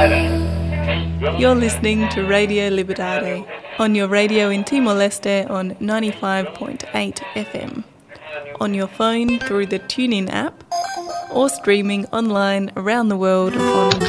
You're listening to Radio Libertad on your radio in Timor-Leste on 95.8 FM, on your phone through the TuneIn app, or streaming online around the world on